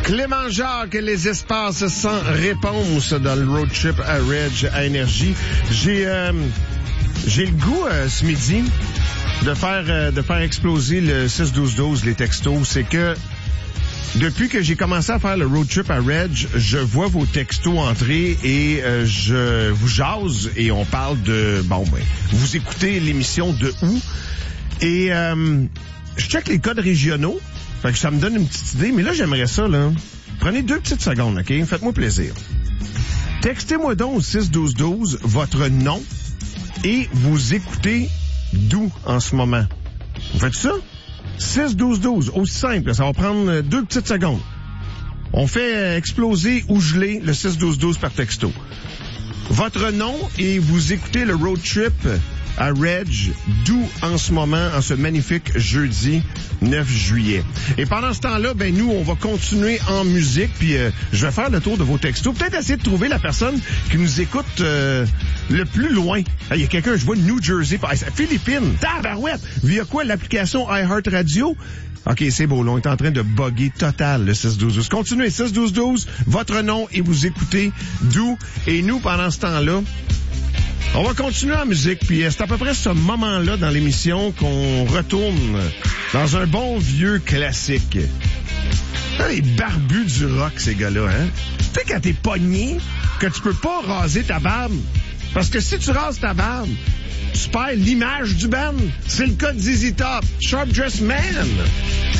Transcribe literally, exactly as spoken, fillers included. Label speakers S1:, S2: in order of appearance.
S1: Clément Jacques, les espaces sans réponse dans le road trip à Reg à Énergie. J'ai euh, j'ai le goût euh, ce midi de faire euh, de faire exploser le six douze douze, les textos. C'est que depuis que j'ai commencé à faire le road trip à Reg, je vois vos textos entrer et euh, je vous jase et on parle de... Bon, ben, vous écoutez l'émission de où? Et euh, je check les codes régionaux, fait que ça me donne une petite idée, mais là, j'aimerais ça, là. Prenez deux petites secondes, OK? Faites-moi plaisir. Textez-moi donc au six douze douze votre nom et vous écoutez d'où en ce moment. Vous faites ça? six douze douze, aussi simple, ça va prendre deux petites secondes. On fait exploser ou geler le six douze douze par texto. Votre nom et vous écoutez le road trip à Reg, d'où en ce moment, en ce magnifique jeudi neuf juillet. Et pendant ce temps-là, ben nous, on va continuer en musique, puis euh, je vais faire le tour de vos textos. Peut-être essayer de trouver la personne qui nous écoute euh, le plus loin. Il y a quelqu'un, je vois New Jersey, Philippines, tabarouette, via quoi? L'application iHeartRadio? OK, c'est beau, là, on est en train de bugger total le six douze douze. Continuez, six douze douze, votre nom et vous écoutez d'où. Et nous, pendant ce temps-là, on va continuer en musique, puis c'est à peu près ce moment-là dans l'émission qu'on retourne dans un bon vieux classique. Ah, les barbus du rock, ces gars-là, hein? Tu sais, quand t'es pogné, que tu peux pas raser ta barbe, parce que si tu rases ta barbe, tu perds l'image du band. C'est le cas de Z Z Top, Sharp Dressed Man.